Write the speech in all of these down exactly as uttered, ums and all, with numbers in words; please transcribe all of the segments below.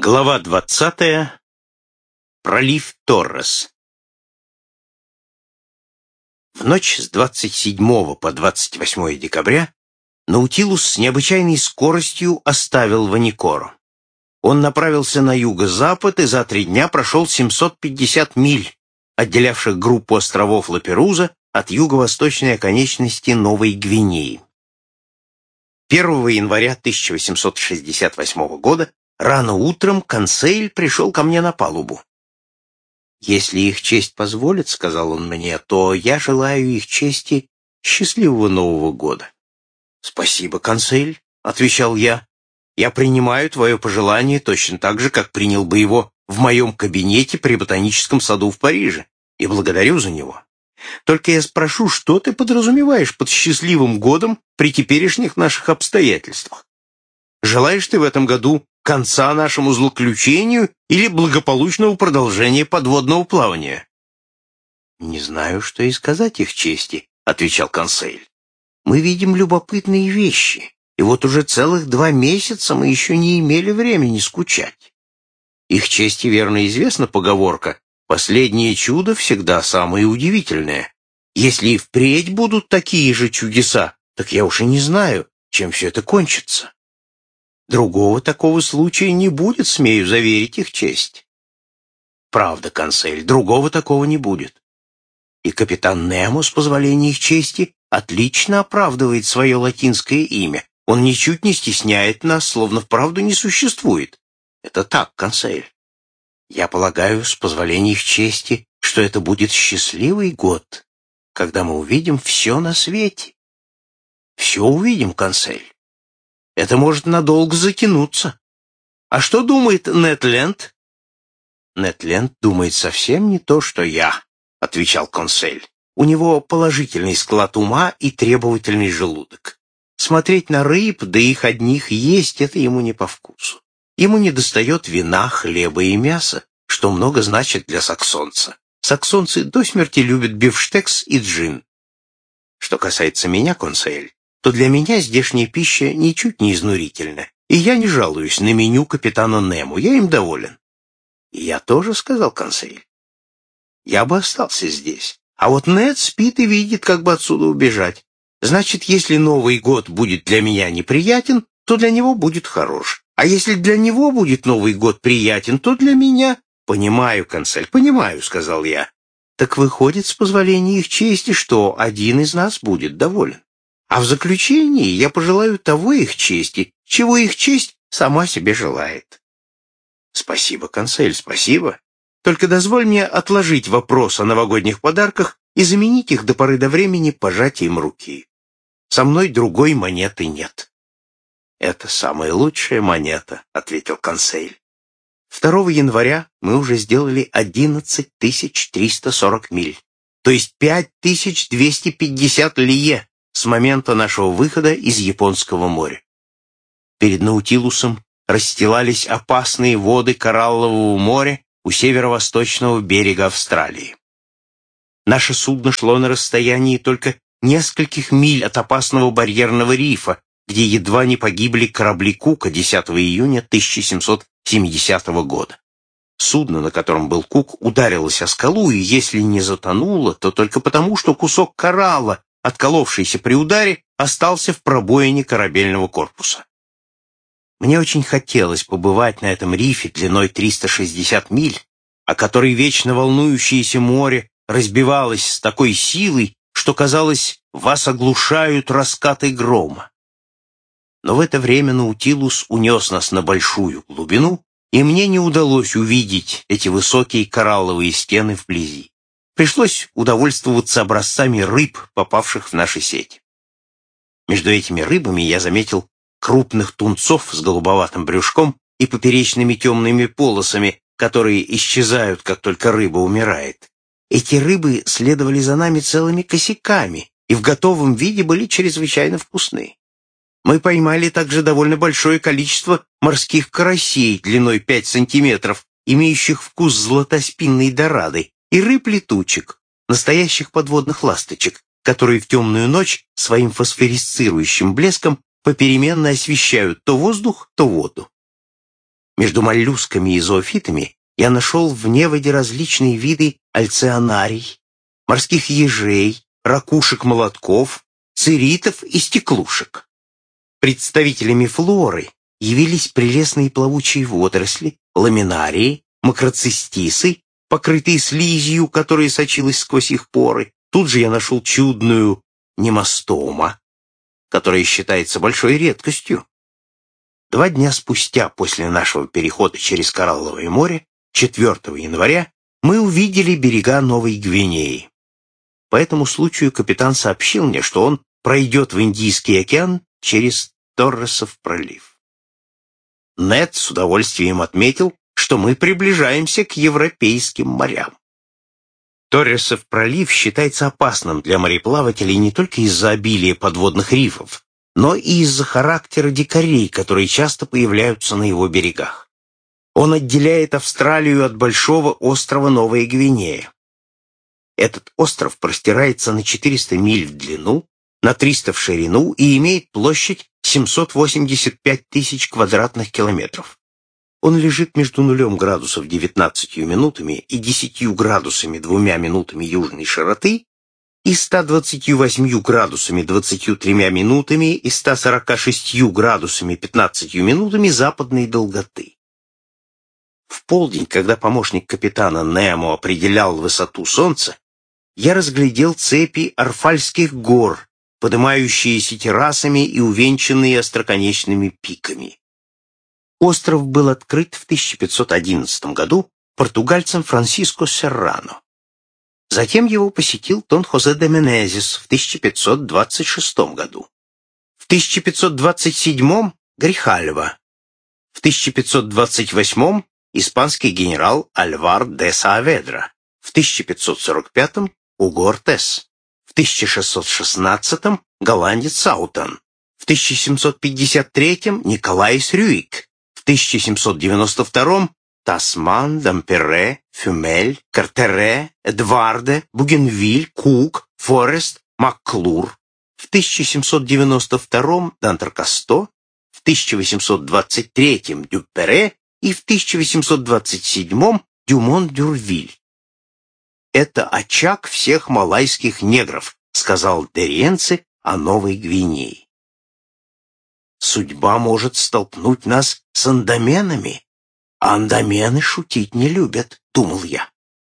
Глава двадцатая. Пролив Торрес. В ночь с двадцать седьмого по двадцать восьмое декабря Наутилус с необычайной скоростью оставил Ваникоро. Он направился на юго-запад и за три дня прошел семьсот пятьдесят миль, отделявших группу островов Лаперуза от юго-восточной оконечности Новой Гвинеи. первого января тысяча восемьсот шестьдесят восьмого года рано утром Консель пришел ко мне на палубу. «Если их честь позволит, — сказал он мне, — то я желаю их чести счастливого Нового года». «Спасибо, Консель, — отвечал я. Я принимаю твое пожелание точно так же, как принял бы его в моем кабинете при Ботаническом саду в Париже, и благодарю за него. Только я спрошу, что ты подразумеваешь под счастливым годом при теперешних наших обстоятельствах? Желаешь ты в этом году конца нашему злоключению или благополучного продолжения подводного плавания?» «Не знаю, что и сказать их чести, — отвечал Консель. Мы видим любопытные вещи, и вот уже целых два месяца мы еще не имели времени скучать. Их чести верно известна поговорка: «Последнее чудо всегда самое удивительное». Если и впредь будут такие же чудеса, так я уж и не знаю, чем все это кончится. Другого такого случая не будет, смею заверить их честь. Правда, Консель, другого такого не будет. И капитан Немо, с позволения их чести, отлично оправдывает свое латинское имя. Он ничуть не стесняет нас, словно вправду не существует. Это так, Консель. Я полагаю, с позволения их чести, что это будет счастливый год, когда мы увидим все на свете. Все увидим, Консель. Это может надолго затянуться. А что думает Нед Ленд? Нед Ленд думает совсем не то, что я, — отвечал Консель. У него положительный склад ума и требовательный желудок. Смотреть на рыб, да их одних есть, это ему не по вкусу. Ему недостает вина, хлеба и мяса, что много значит для саксонца. Саксонцы до смерти любят бифштекс и джин. Что касается меня, Консель, то для меня здешняя пища ничуть не изнурительна, и я не жалуюсь на меню капитана Немо, я им доволен. И я тоже, — сказал Консель. Я бы остался здесь, а вот Нед спит и видит, как бы отсюда убежать. Значит, если Новый год будет для меня неприятен, то для него будет хорош. А если для него будет Новый год приятен, то для меня... Понимаю, Консель, понимаю, — сказал я. Так выходит, с позволения их чести, что один из нас будет доволен. А в заключении я пожелаю того их чести, чего их честь сама себе желает. Спасибо, Консель, спасибо. Только дозволь мне отложить вопрос о новогодних подарках и заменить их до поры до времени пожатием руки. Со мной другой монеты нет. Это самая лучшая монета, — ответил Консель. второго января мы уже сделали одиннадцать тысяч триста сорок миль, то есть пять тысяч двести пятьдесят лье с момента нашего выхода из Японского моря. Перед Наутилусом расстилались опасные воды Кораллового моря у северо-восточного берега Австралии. Наше судно шло на расстоянии только нескольких миль от опасного барьерного рифа, где едва не погибли корабли Кука десятого июня тысяча семьсот семидесятого года. Судно, на котором был Кук, ударилось о скалу, и если не затонуло, то только потому, что кусок коралла, отколовшийся при ударе, остался в пробоине корабельного корпуса. Мне очень хотелось побывать на этом рифе длиной триста шестьдесят миль, о которой вечно волнующееся море разбивалось с такой силой, что, казалось, вас оглушают раскаты грома. Но в это время Наутилус унес нас на большую глубину, и мне не удалось увидеть эти высокие коралловые стены вблизи. Пришлось удовольствоваться образцами рыб, попавших в наши сети. Между этими рыбами я заметил крупных тунцов с голубоватым брюшком и поперечными темными полосами, которые исчезают, как только рыба умирает. Эти рыбы следовали за нами целыми косяками и в готовом виде были чрезвычайно вкусны. Мы поймали также довольно большое количество морских карасей длиной пять сантиметров, имеющих вкус златоспинной дорады, и рыб-летучек, настоящих подводных ласточек, которые в темную ночь своим фосфорисцирующим блеском попеременно освещают то воздух, то воду. Между моллюсками и зоофитами я нашел в неводе различные виды альционарий, морских ежей, ракушек-молотков, циритов и стеклушек. Представителями флоры явились прелестные плавучие водоросли, ламинарии, макроцистисы, покрытые слизью, которая сочилась сквозь их поры. Тут же я нашел чудную немастома, которая считается большой редкостью. Два дня спустя после нашего перехода через Коралловое море, четвёртого января, мы увидели берега Новой Гвинеи. По этому случаю капитан сообщил мне, что он пройдет в Индийский океан через Торресов пролив. Нед с удовольствием отметил, что мы приближаемся к европейским морям. Торресов пролив считается опасным для мореплавателей не только из-за обилия подводных рифов, но и из-за характера дикарей, которые часто появляются на его берегах. Он отделяет Австралию от большого острова Новая Гвинея. Этот остров простирается на четыреста миль в длину, на триста в ширину и имеет площадь семьсот восемьдесят пять тысяч квадратных километров. Он лежит между нулем градусов девятнадцатью минутами и десятью градусами двумя минутами южной широты и ста двадцатью восьмью градусами двадцатью тремя минутами и ста сорока шестью градусами пятнадцатью минутами западной долготы. В полдень, когда помощник капитана Немо определял высоту Солнца, я разглядел цепи Орфальских гор, поднимающиеся террасами и увенчанные остроконечными пиками. Остров был открыт в тысяча пятьсот одиннадцатом году португальцем Франсиско Серрано. Затем его посетил Дон Хозе де Менезес в тысяча пятьсот двадцать шестом году. В тысяча пятьсот двадцать седьмом Грихальва. В тысяча пятьсот двадцать восьмом испанский генерал Альвар де Сааведра. В тысяча пятьсот сорок пятом Уго Ортес. В тысяча шестьсот шестнадцатом голландец Саутон. В тысяча семьсот пятьдесят третьем Николаис Рюик. В тысяча семьсот девяносто втором Тасман, Дампере, Фюмель, Картере, Эдварде, Бугенвиль, Кук, Форест, Макклур. В тысяча семьсот девяносто втором Д'Антрекасто, в тысяча восемьсот двадцать третьем Дюпере и в тысяча восемьсот двадцать седьмом Дюмон-Дюрвиль. «Это очаг всех малайских негров», — сказал Дериенце о Новой Гвинее. «Судьба может столкнуть нас с андаменами, а андамены шутить не любят», — думал я.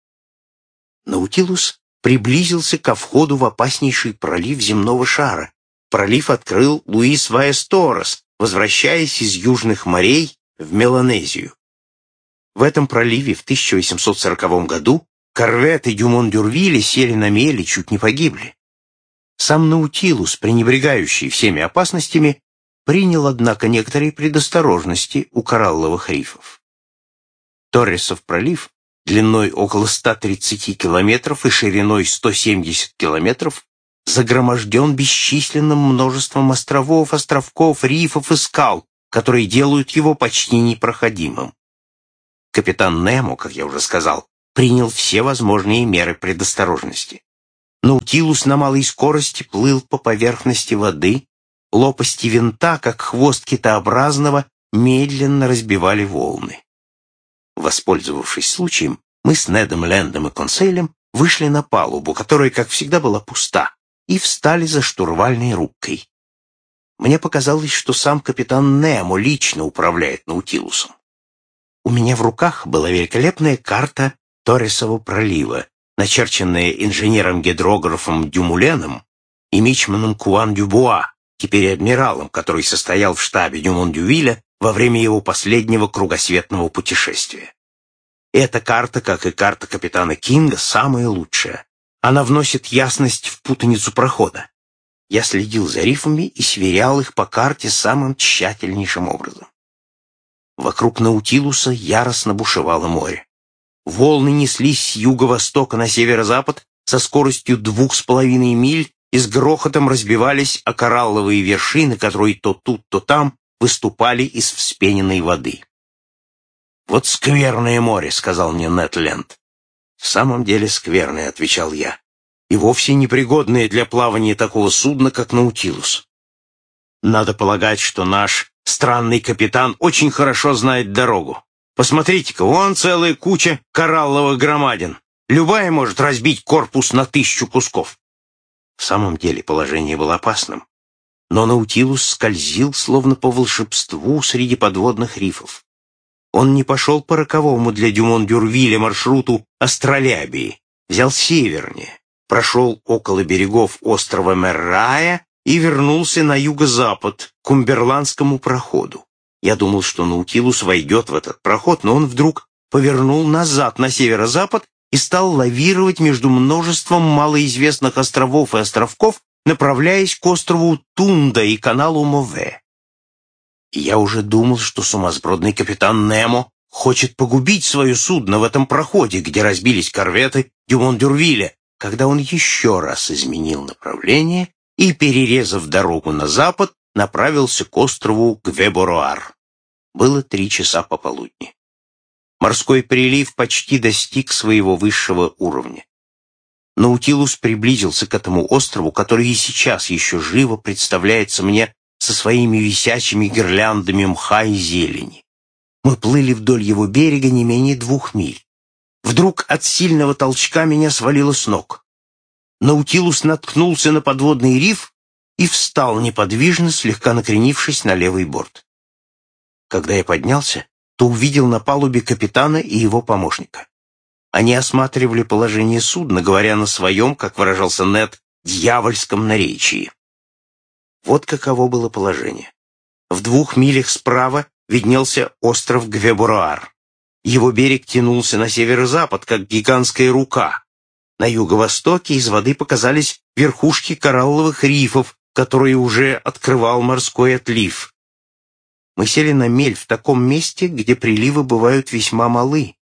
Наутилус приблизился ко входу в опаснейший пролив земного шара. Пролив открыл Луис Ваэс-Торрес, возвращаясь из южных морей в Меланезию. В этом проливе в тысяча восемьсот сороковом году корветы Дюмон-Дюрвиля сели на мель и чуть не погибли. Сам Наутилус, пренебрегающий всеми опасностями, принял, однако, некоторые предосторожности у коралловых рифов. Торресов пролив, длиной около ста тридцати километров и шириной сто семьдесят километров, загроможден бесчисленным множеством островов, островков, рифов и скал, которые делают его почти непроходимым. Капитан Немо, как я уже сказал, принял все возможные меры предосторожности. Наутилус на малой скорости плыл по поверхности воды, лопасти винта, как хвост китообразного, медленно разбивали волны. Воспользовавшись случаем, мы с Недом Лендом и Консейлем вышли на палубу, которая, как всегда, была пуста, и встали за штурвальной рубкой. Мне показалось, что сам капитан Немо лично управляет Наутилусом. У меня в руках была великолепная карта Торресова пролива, начерченная инженером-гидрографом Дюмуленом и мичманом Куан-Дюбуа, теперь адмиралом, который состоял в штабе Дюмон-Дювиля во время его последнего кругосветного путешествия. Эта карта, как и карта капитана Кинга, самая лучшая. Она вносит ясность в путаницу прохода. Я следил за рифами и сверял их по карте самым тщательнейшим образом. Вокруг Наутилуса яростно бушевало море. Волны неслись с юго-востока на северо-запад со скоростью двух с половиной миль и с грохотом разбивались о коралловые вершины, которые то тут, то там выступали из вспененной воды. «Вот скверное море», — сказал мне Нед Ленд. «В самом деле скверное», — отвечал я, «и вовсе непригодное для плавания такого судна, как Наутилус. Надо полагать, что наш странный капитан очень хорошо знает дорогу. Посмотрите-ка, вон целая куча коралловых громадин. Любая может разбить корпус на тысячу кусков». В самом деле положение было опасным, но Наутилус скользил, словно по волшебству, среди подводных рифов. Он не пошел по роковому для Дюмон-Дюрвиля маршруту Астролябии, взял севернее, прошел около берегов острова Меррая и вернулся на юго-запад, к Кумберландскому проходу. Я думал, что Наутилус войдет в этот проход, но он вдруг повернул назад на северо-запад и стал лавировать между множеством малоизвестных островов и островков, направляясь к острову Тунда и каналу Мове. И я уже думал, что сумасбродный капитан Немо хочет погубить свое судно в этом проходе, где разбились корветы Дюмон-Дюрвиля, когда он еще раз изменил направление и, перерезав дорогу на запад, направился к острову Гвеборуар. Было три часа пополудни. Морской прилив почти достиг своего высшего уровня. Наутилус приблизился к этому острову, который и сейчас еще живо представляется мне со своими висячими гирляндами мха и зелени. Мы плыли вдоль его берега не менее двух миль. Вдруг от сильного толчка меня свалило с ног. Наутилус наткнулся на подводный риф и встал неподвижно, слегка накренившись на левый борт. Когда я поднялся, то увидел на палубе капитана и его помощника. Они осматривали положение судна, говоря на своем, как выражался Нед, дьявольском наречии. Вот каково было положение. В двух милях справа виднелся остров Гвеборуар. Его берег тянулся на северо-запад, как гигантская рука. На юго-востоке из воды показались верхушки коралловых рифов, которые уже открывал морской отлив. Мы сели на мель в таком месте, где приливы бывают весьма малы.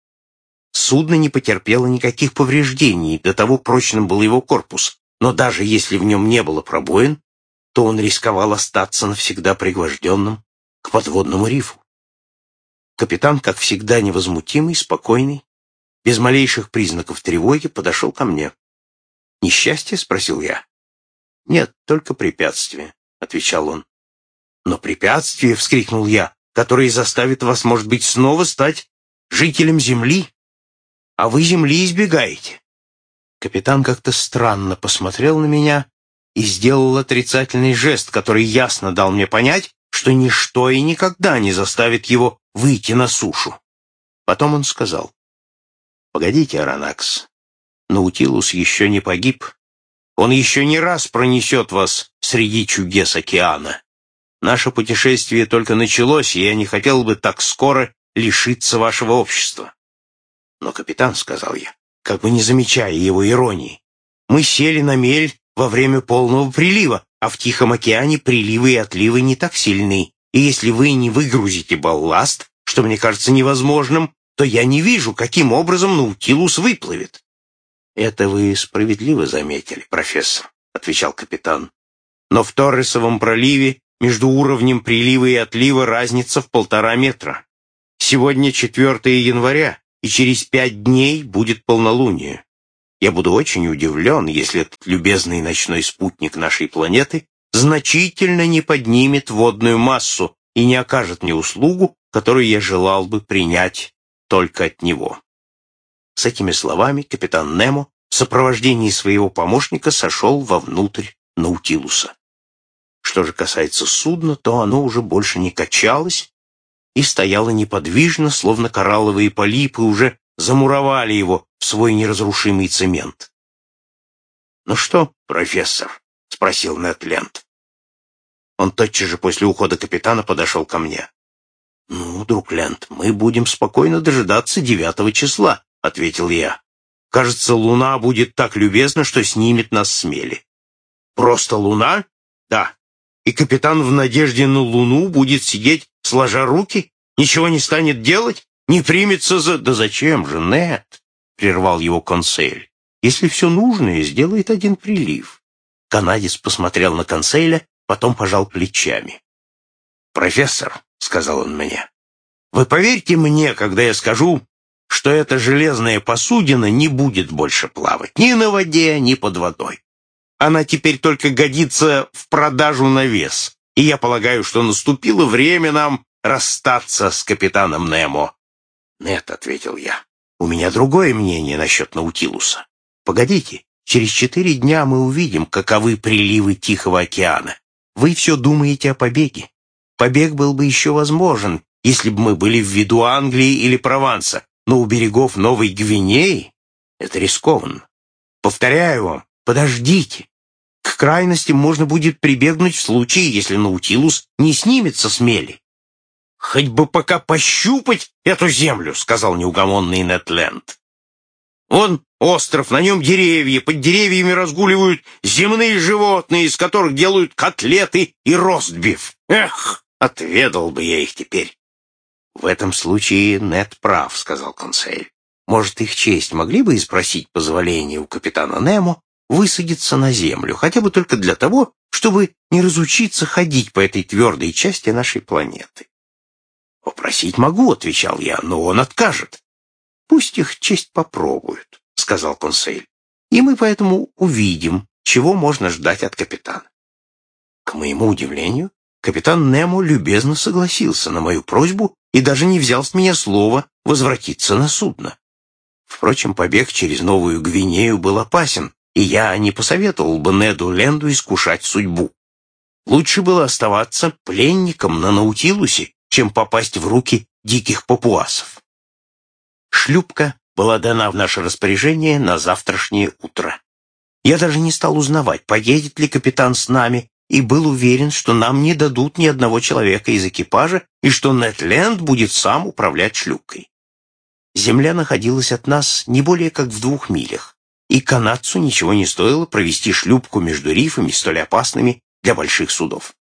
Судно не потерпело никаких повреждений, до того прочным был его корпус, но даже если в нем не было пробоин, то он рисковал остаться навсегда пригвожденным к подводному рифу. Капитан, как всегда невозмутимый, спокойный, без малейших признаков тревоги, подошел ко мне. «Несчастье?» — спросил я. «Нет, только препятствие», — отвечал он. «Но препятствие!» — вскрикнул я, «которое заставит вас, может быть, снова стать жителем земли, а вы земли избегаете». Капитан как-то странно посмотрел на меня и сделал отрицательный жест, который ясно дал мне понять, что ничто и никогда не заставит его выйти на сушу. Потом он сказал: «Погодите, Аронакс, Наутилус еще не погиб. Он еще не раз пронесет вас среди чудес океана. Наше путешествие только началось, и я не хотел бы так скоро лишиться вашего общества». «Но, капитан, — сказал я, как бы не замечая его иронии, — мы сели на мель во время полного прилива, а в Тихом океане приливы и отливы не так сильны, и если вы не выгрузите балласт, что мне кажется невозможным, то я не вижу, каким образом Наутилус выплывет». «Это вы справедливо заметили, профессор», — отвечал капитан. «Но в Торресовом проливе между уровнем прилива и отлива разница в полтора метра. Сегодня четвёртого января, и через пять дней будет полнолуние. Я буду очень удивлен, если этот любезный ночной спутник нашей планеты значительно не поднимет водную массу и не окажет мне услугу, которую я желал бы принять только от него». С этими словами капитан Немо в сопровождении своего помощника сошел вовнутрь Наутилуса. Что же касается судна, то оно уже больше не качалось и стояло неподвижно, словно коралловые полипы уже замуровали его в свой неразрушимый цемент. «Ну что, профессор?» — спросил Нед Ленд. Он тотчас же после ухода капитана подошел ко мне. «Ну, друг Ленд, мы будем спокойно дожидаться девятого числа», — ответил я. «Кажется, луна будет так любезна, что снимет нас с мели». «Просто луна?» «Да. И капитан в надежде на луну будет сидеть, сложа руки, ничего не станет делать, не примется за...» «Да зачем же, Нед?» — прервал его консель. «Если все нужное, сделает один прилив». Канадец посмотрел на конселя, потом пожал плечами. «Профессор», — сказал он мне, — «вы поверьте мне, когда я скажу, что эта железная посудина не будет больше плавать ни на воде, ни под водой. Она теперь только годится в продажу на вес, и я полагаю, что наступило время нам расстаться с капитаном Немо». «Нет», — ответил я, — «у меня другое мнение насчет Наутилуса. Погодите, через четыре дня мы увидим, каковы приливы Тихого океана. Вы все думаете о побеге. Побег был бы еще возможен, если бы мы были в виду Англии или Прованса, но у берегов Новой Гвинеи это рискованно. Повторяю вам, подождите. К крайностям можно будет прибегнуть в случае, если Наутилус не снимется с мели». «Хоть бы пока пощупать эту землю», — сказал неугомонный Нед Ленд. «Вон остров, на нем деревья, под деревьями разгуливают земные животные, из которых делают котлеты и ростбиф. Эх, отведал бы я их теперь». «В этом случае Нед прав», — сказал Консель. «Может, их честь могли бы и спросить позволения у капитана Немо высадиться на землю, хотя бы только для того, чтобы не разучиться ходить по этой твердой части нашей планеты?» «Попросить могу», — отвечал я, — «но он откажет». «Пусть их честь попробуют», — сказал Консель, «и мы поэтому увидим, чего можно ждать от капитана». К моему удивлению, капитан Немо любезно согласился на мою просьбу и даже не взял с меня слова возвратиться на судно. Впрочем, побег через Новую Гвинею был опасен, и я не посоветовал бы Неду Ленду искушать судьбу. Лучше было оставаться пленником на Наутилусе, чем попасть в руки диких папуасов. Шлюпка была дана в наше распоряжение на завтрашнее утро. Я даже не стал узнавать, поедет ли капитан с нами, и был уверен, что нам не дадут ни одного человека из экипажа и что Нед Ленд будет сам управлять шлюпкой. Земля находилась от нас не более как в двух милях, и канадцу ничего не стоило провести шлюпку между рифами, столь опасными для больших судов.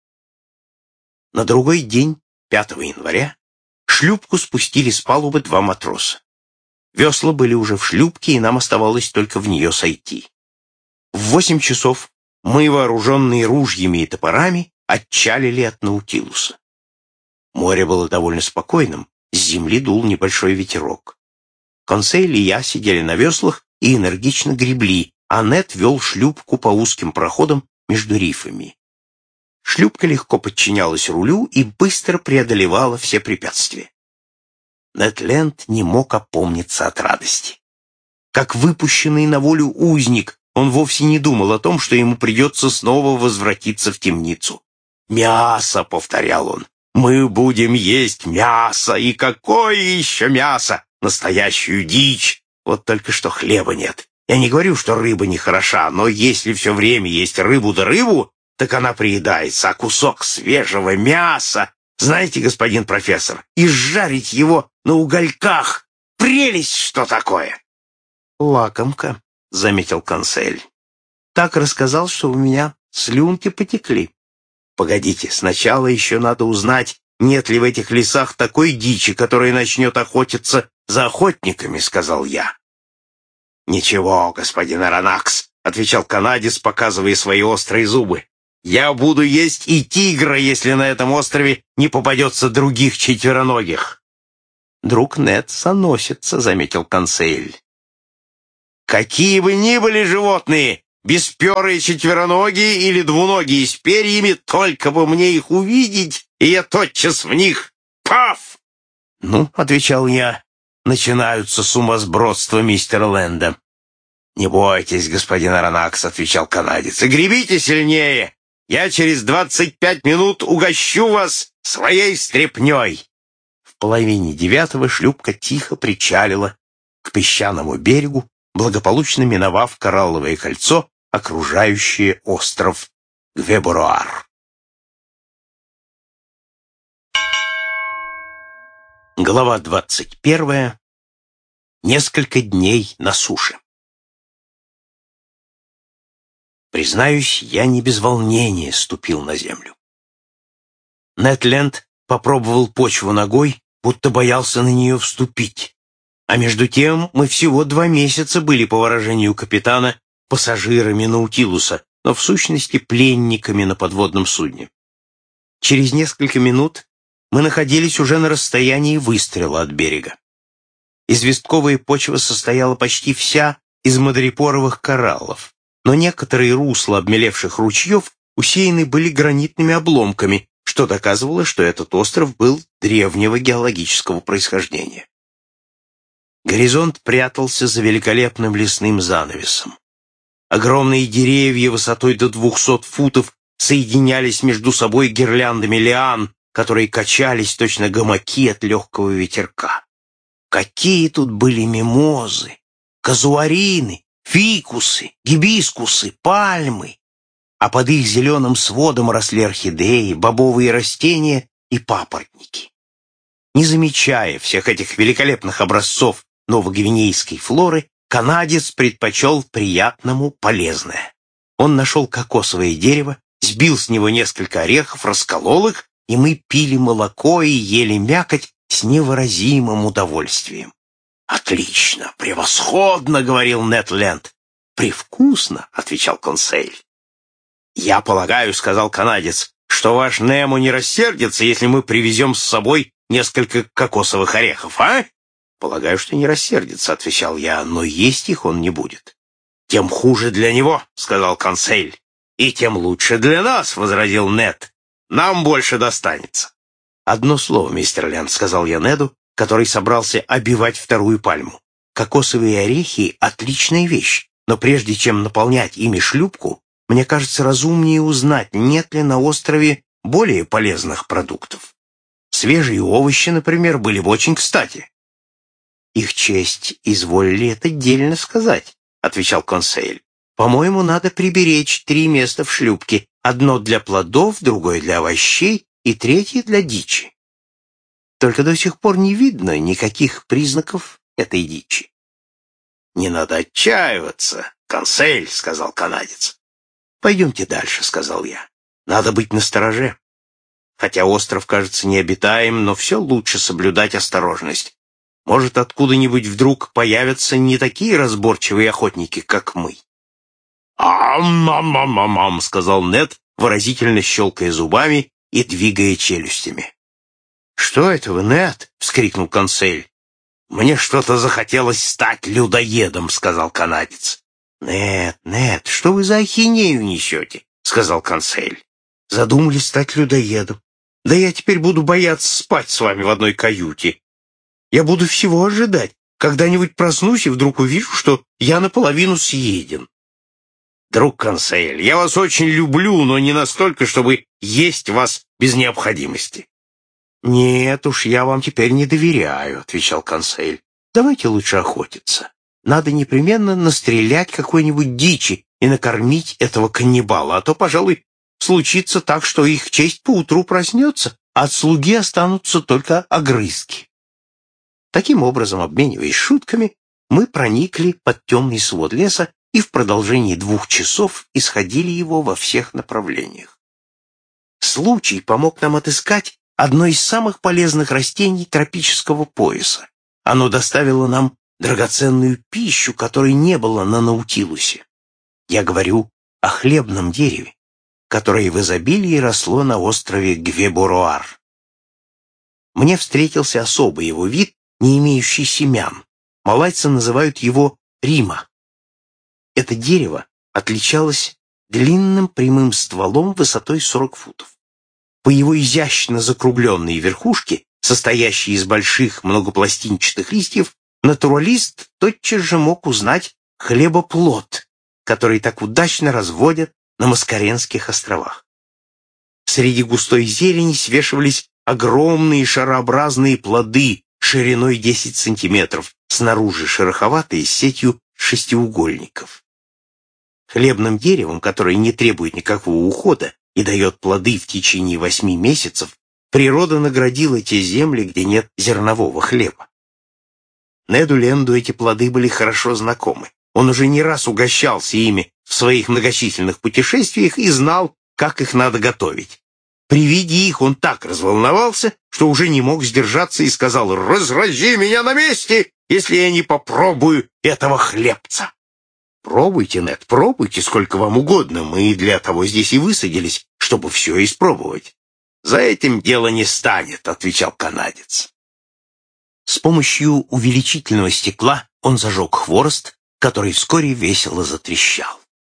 На другой день, пятого января, шлюпку спустили с палубы два матроса. Весла были уже в шлюпке, и нам оставалось только в нее сойти. В восемь часов мы, вооруженные ружьями и топорами, отчалили от Наутилуса. Море было довольно спокойным, с земли дул небольшой ветерок. Консель и я сидели на веслах и энергично гребли, а Нед вел шлюпку по узким проходам между рифами. Шлюпка легко подчинялась рулю и быстро преодолевала все препятствия. Нед Ленд не мог опомниться от радости. Как выпущенный на волю узник, он вовсе не думал о том, что ему придется снова возвратиться в темницу. «Мясо!» — повторял он. «Мы будем есть мясо! И какое еще мясо! Настоящую дичь! Вот только что хлеба нет. Я не говорю, что рыба не хороша, но если все время есть рыбу да рыбу, так она приедается, а кусок свежего мяса, знаете, господин профессор, и жарить его на угольках — прелесть, что такое!» «Лакомка», — заметил Консель. «Так рассказал, что у меня слюнки потекли». «Погодите, сначала еще надо узнать, нет ли в этих лесах такой дичи, которая начнет охотиться за охотниками», — сказал я. «Ничего, господин Аронакс», — отвечал канадец, показывая свои острые зубы. «Я буду есть и тигра, если на этом острове не попадется других четвероногих». «Друг Нед соносится», — заметил Консель. «Какие бы ни были животные, бесперые четвероногие или двуногие с перьями, только бы мне их увидеть, и я тотчас в них паф!» «Ну, — отвечал я, — начинаются сумасбродства мистера Ленда». «Не бойтесь, господин Аронакс, — отвечал канадец, — и гребите сильнее. Я через двадцать пять минут угощу вас своей стряпней». В половине девятого шлюпка тихо причалила к песчаному берегу, благополучно миновав коралловое кольцо, окружающее остров Гвеборуар. Глава двадцать первая. Несколько дней на суше. Признаюсь, я не без волнения ступил на землю. Нед Ленд попробовал почву ногой, будто боялся на нее вступить. А между тем мы всего два месяца были, по выражению капитана, пассажирами Наутилуса, но в сущности пленниками на подводном судне. Через несколько минут мы находились уже на расстоянии выстрела от берега. Известковая почва состояла почти вся из мадрипоровых кораллов, но некоторые русла обмелевших ручьев усеяны были гранитными обломками, что доказывало, что этот остров был древнего геологического происхождения. Горизонт прятался за великолепным лесным занавесом. Огромные деревья высотой до двухсот футов соединялись между собой гирляндами лиан, которые качались точно гамаки от легкого ветерка. Какие тут были мимозы, казуарины, фикусы, гибискусы, пальмы! А под их зеленым сводом росли орхидеи, бобовые растения и папоротники. Не замечая всех этих великолепных образцов новогвинейской флоры, канадец предпочел приятному полезное. Он нашел кокосовое дерево, сбил с него несколько орехов, расколол их, и мы пили молоко и ели мякоть с невыразимым удовольствием. «Отлично, превосходно!» — говорил Нед Ленд. «Привкусно!» — отвечал Консель. «Я полагаю, — сказал канадец, — что ваш Немо не рассердится, если мы привезем с собой несколько кокосовых орехов, а?» «Полагаю, что не рассердится, — отвечал я, — но есть их он не будет». «Тем хуже для него, — сказал Консель. «И тем лучше для нас, — возразил Нед. Нам больше достанется». «Одно слово, мистер Ленд, — сказал я Неду, который собрался обивать вторую пальму. Кокосовые орехи — отличная вещь, но прежде чем наполнять ими шлюпку, мне кажется разумнее узнать, нет ли на острове более полезных продуктов. Свежие овощи, например, были бы очень кстати». «Их честь изволили это дельно сказать», — отвечал Консель. «По-моему, надо приберечь три места в шлюпке. Одно для плодов, другое для овощей и третье для дичи. Только до сих пор не видно никаких признаков этой дичи». «Не надо отчаиваться, Консель», — сказал канадец. «Пойдемте дальше», — сказал я. «Надо быть настороже. Хотя остров кажется необитаем, но все лучше соблюдать осторожность. Может, откуда-нибудь вдруг появятся не такие разборчивые охотники, как мы». «Ам-ам-ам-ам-ам», — сказал Нед, выразительно щелкая зубами и двигая челюстями. «Что это вы, Нед?» — вскрикнул Консель. «Мне что-то захотелось стать людоедом», — сказал канадец. «Нед, Нед, что вы за ахинею несете?» — сказал Консель. «Задумались стать людоедом. Да я теперь буду бояться спать с вами в одной каюте. Я буду всего ожидать. Когда-нибудь проснусь и вдруг увижу, что я наполовину съеден». «Друг Консель, я вас очень люблю, но не настолько, чтобы есть вас без необходимости». «Нет уж, я вам теперь не доверяю», — отвечал Консель. «Давайте лучше охотиться. Надо непременно настрелять какой-нибудь дичи и накормить этого каннибала, а то, пожалуй, случится так, что их честь поутру проснется, а от слуги останутся только огрызки». Таким образом, обмениваясь шутками, мы проникли под темный свод леса и в продолжении двух часов исходили его во всех направлениях. Случай помог нам отыскать одно из самых полезных растений тропического пояса. Оно доставило нам драгоценную пищу, которой не было на Наутилусе. Я говорю о хлебном дереве, которое в изобилии росло на острове Гвеборуар. Мне встретился особый его вид, не имеющий семян. Малайцы называют его рима. Это дерево отличалось длинным прямым стволом высотой сорок футов. По его изящно закругленной верхушке, состоящей из больших многопластинчатых листьев, натуралист тотчас же мог узнать хлебоплод, который так удачно разводят на Маскаренских островах. Среди густой зелени свешивались огромные шарообразные плоды шириной десять сантиметров, снаружи шероховатые, с сетью шестиугольников. Хлебным деревом, которое не требует никакого ухода и дает плоды в течение восьми месяцев, природа наградила те земли, где нет зернового хлеба. Неду Ленду эти плоды были хорошо знакомы. Он уже не раз угощался ими в своих многочисленных путешествиях и знал, как их надо готовить. При виде их он так разволновался, что уже не мог сдержаться и сказал: «Разрази меня на месте, если я не попробую этого хлебца». «Пробуйте, Нед, пробуйте сколько вам угодно. Мы для того здесь и высадились, чтобы все испробовать». «За этим дело не станет», — отвечал канадец. С помощью увеличительного стекла он зажег хворост, который вскоре весело затрещал.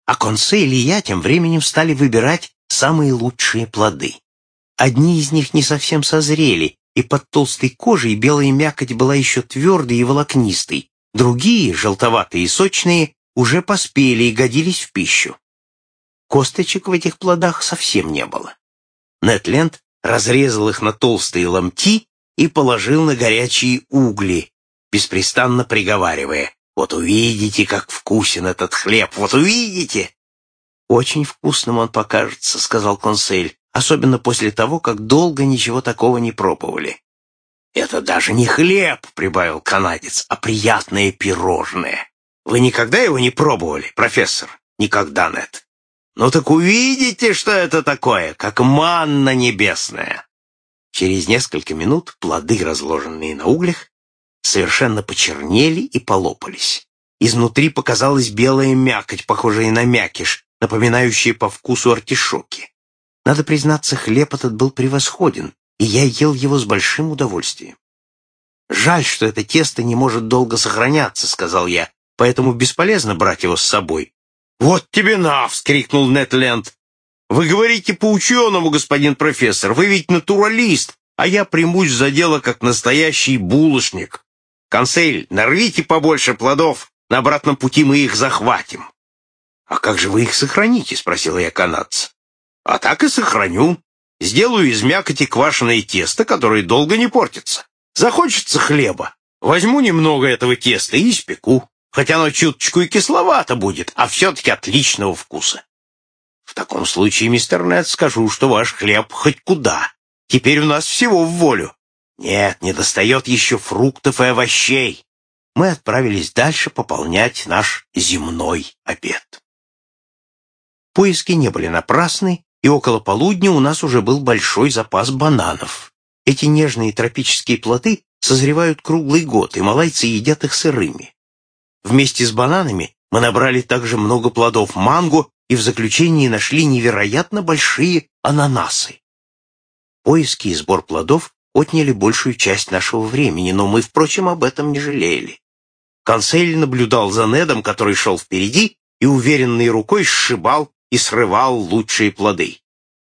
А Консейль и я тем временем стали выбирать самые лучшие плоды. Одни из них не совсем созрели, и под толстой кожей белая мякоть была еще твердой и волокнистой. Другие, желтоватые и сочные, уже поспели и годились в пищу. Косточек в этих плодах совсем не было. Нед Ленд разрезал их на толстые ломти и положил на горячие угли, беспрестанно приговаривая: «Вот увидите, как вкусен этот хлеб, вот увидите!» «Очень вкусным он покажется», — сказал Консель, «особенно после того, как долго ничего такого не пробовали». «Это даже не хлеб», — прибавил канадец, — «а приятное пирожное. Вы никогда его не пробовали, профессор?» «Никогда, Нед». «Ну так увидите, что это такое, как манна небесная». Через несколько минут плоды, разложенные на углях, совершенно почернели и полопались. Изнутри показалась белая мякоть, похожая на мякиш, напоминающая по вкусу артишоки. Надо признаться, хлеб этот был превосходен, и я ел его с большим удовольствием. «Жаль, что это тесто не может долго сохраняться», — сказал я, «поэтому бесполезно брать его с собой». «Вот тебе на!» — вскрикнул Нед Ленд. «Вы говорите по-ученому, господин профессор, вы ведь натуралист, а я примусь за дело как настоящий булочник. Консель, нарвите побольше плодов, на обратном пути мы их захватим». «А как же вы их сохраните?» — спросил я канадца. «А так и сохраню. Сделаю из мякоти квашеное тесто, которое долго не портится. Захочется хлеба, возьму немного этого теста и испеку, хотя оно чуточку и кисловато будет, а все-таки отличного вкуса. В таком случае, мистер Нед, скажу, что ваш хлеб хоть куда. Теперь у нас всего в волю. Нет, недостает еще фруктов и овощей». Мы отправились дальше пополнять наш земной обед. Поиски не были напрасны, и около полудня у нас уже был большой запас бананов. Эти нежные тропические плоды созревают круглый год, и малайцы едят их сырыми. Вместе с бананами мы набрали также много плодов манго и в заключении нашли невероятно большие ананасы. Поиски и сбор плодов отняли большую часть нашего времени, но мы, впрочем, об этом не жалели. Консель наблюдал за Недом, который шел впереди, и уверенной рукой сшибал и срывал лучшие плоды.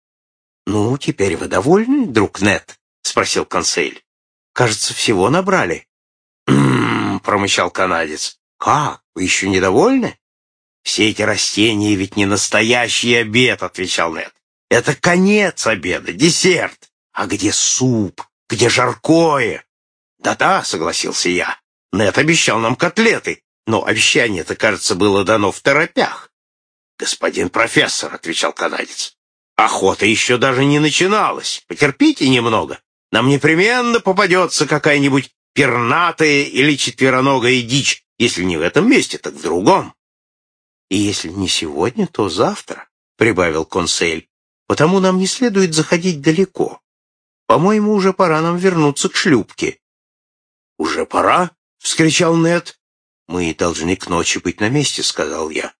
«Ну, теперь вы довольны, друг Нед?» — спросил Консель. «Кажется, всего набрали». «М-м-м», промычал канадец. «Как? Вы еще недовольны?» «Все эти растения ведь не настоящий обед», — отвечал Нед. «Это конец обеда, десерт. А где суп? Где жаркое?» «Да-да», — согласился я. «Нед обещал нам котлеты, но обещание-то, кажется, было дано второпях». «Господин профессор», — отвечал канадец, — «охота еще даже не начиналась. Потерпите немного. Нам непременно попадется какая-нибудь пернатая или четвероногая дичь, если не в этом месте, так в другом». «И если не сегодня, то завтра», — прибавил Консель, «потому нам не следует заходить далеко. По-моему, уже пора нам вернуться к шлюпке». «Уже пора?» — вскричал Нед. «Мы должны к ночи быть на месте», — сказал я.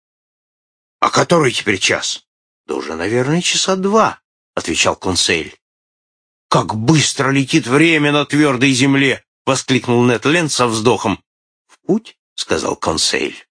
«А который теперь час?» «Да уже, наверное, часа два», — отвечал Консель. «Как быстро летит время на твердой земле!» — воскликнул Нед Ленд со вздохом. «В путь?» — сказал Консель.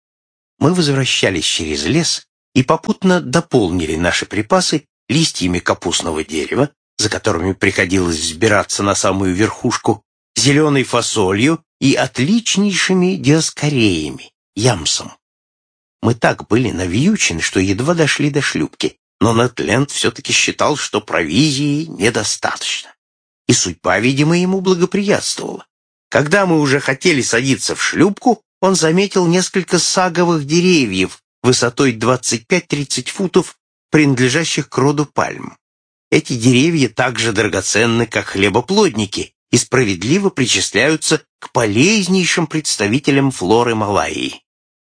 Мы возвращались через лес и попутно дополнили наши припасы листьями капустного дерева, за которыми приходилось взбираться на самую верхушку, зеленой фасолью и отличнейшими диаскореями, ямсом. Мы так были навьючены, что едва дошли до шлюпки, но Нед Ленд все-таки считал, что провизии недостаточно. И судьба, видимо, ему благоприятствовала. Когда мы уже хотели садиться в шлюпку, он заметил несколько саговых деревьев высотой двадцать пять-тридцать футов, принадлежащих к роду пальм. Эти деревья так же драгоценны, как хлебоплодники, и справедливо причисляются к полезнейшим представителям флоры Малайи.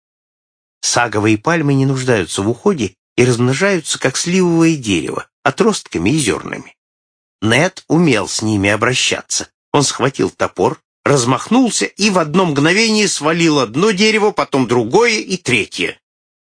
Саговые пальмы не нуждаются в уходе и размножаются, как сливовое дерево, отростками и зернами. Нед умел с ними обращаться. Он схватил топор, размахнулся и в одно мгновение свалил одно дерево, потом другое и третье.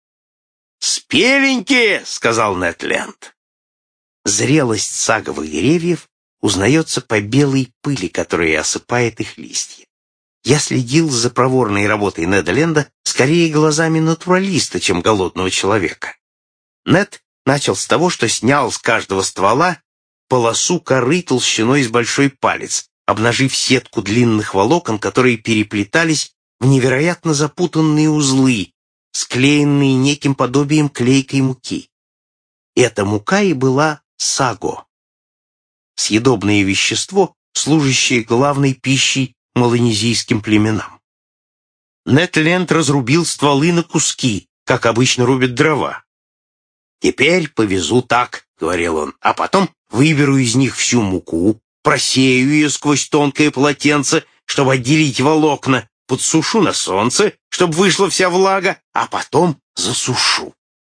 «Спеленькие!» — сказал Нед Ленд. Зрелость саговых деревьев узнается по белой пыли, которая осыпает их листья. Я следил за проворной работой Неда Ленда с скорее глазами натуралиста, чем голодного человека. Нед начал с того, что снял с каждого ствола полосу коры толщиной с большой палец, обнажив сетку длинных волокон, которые переплетались в невероятно запутанные узлы, склеенные неким подобием клейкой муки. Эта мука и была саго, съедобное вещество, служащее главной пищей малонезийским племенам. Нед Ленд разрубил стволы на куски, как обычно рубят дрова. «Теперь повезу так», — говорил он, «а потом выберу из них всю муку, просею ее сквозь тонкое полотенце, чтобы отделить волокна, подсушу на солнце, чтобы вышла вся влага, а потом засушу».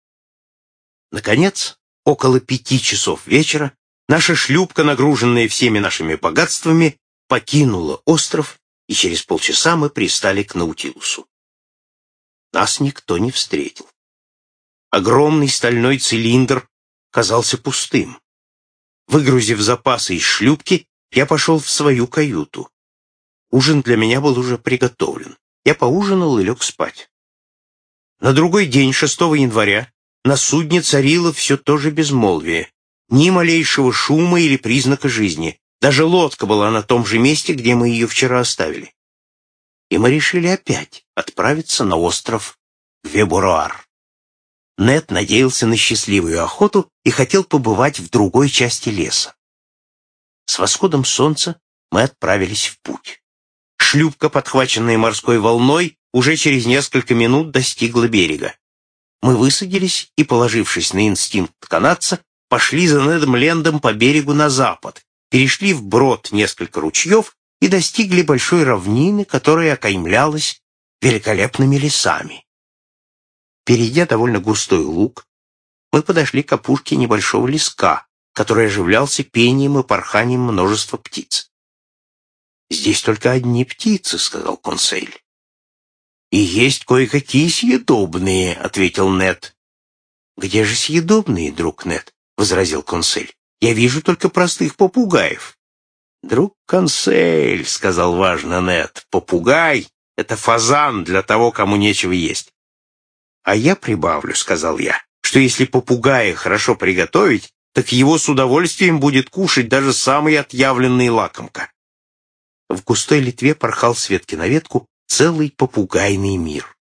Наконец, около пяти часов вечера, наша шлюпка, нагруженная всеми нашими богатствами, покинула остров, и через полчаса мы пристали к Наутилусу. Нас никто не встретил. Огромный стальной цилиндр казался пустым. Выгрузив запасы из шлюпки, я пошел в свою каюту. Ужин для меня был уже приготовлен. Я поужинал и лег спать. На другой день, шестого января, на судне царило все то же безмолвие. Ни малейшего шума или признака жизни. Даже лодка была на том же месте, где мы ее вчера оставили. И мы решили опять отправиться на остров Вебуруар. Нед надеялся на счастливую охоту и хотел побывать в другой части леса. С восходом солнца мы отправились в путь. Шлюпка, подхваченная морской волной, уже через несколько минут достигла берега. Мы высадились и, положившись на инстинкт канадца, пошли за Недом Лендом по берегу на запад, перешли вброд несколько ручьев и достигли большой равнины, которая окаймлялась великолепными лесами. Перейдя довольно густой луг, мы подошли к опушке небольшого леска, который оживлялся пением и порханием множества птиц. «Здесь только одни птицы», — сказал Консель. «И есть кое-какие съедобные», — ответил Нед. «Где же съедобные, друг Нед?» — возразил Консель. «Я вижу только простых попугаев». «Друг Консель», — сказал важно Нед, — «попугай — это фазан для того, кому нечего есть». «А я прибавлю», — сказал я, — «что если попугая хорошо приготовить, так его с удовольствием будет кушать даже самый отъявленный лакомка». В густой листве порхал с ветки на ветку целый попугайный мир.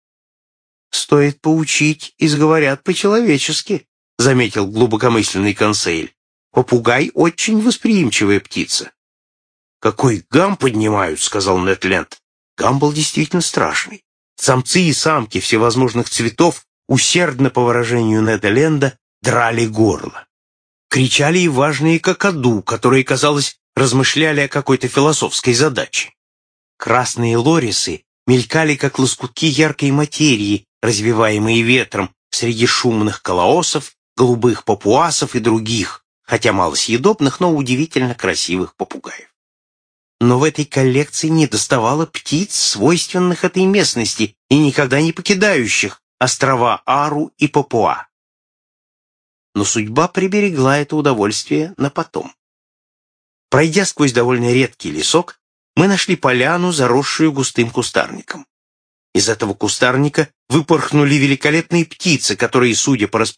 «Стоит поучить, и сговорят по-человечески», — заметил глубокомысленный Консель. «Попугай — очень восприимчивая птица». «Какой гам поднимают», — сказал Нед Ленд. Гам был действительно страшный. Самцы и самки всевозможных цветов, усердно, по выражению Неда Ленда, драли горло. Кричали и важные какаду, которые, казалось, размышляли о какой-то философской задаче. Красные лорисы мелькали, как лоскутки яркой материи, развиваемые ветром, среди шумных колоосов, голубых папуасов и других, хотя малосъедобных, но удивительно красивых попугаев. Но в этой коллекции недоставало птиц, свойственных этой местности и никогда не покидающих острова Ару и Папуа. Но судьба приберегла это удовольствие на потом. Пройдя сквозь довольно редкий лесок, мы нашли поляну, заросшую густым кустарником. Из этого кустарника выпорхнули великолепные птицы, которые, судя по расположению,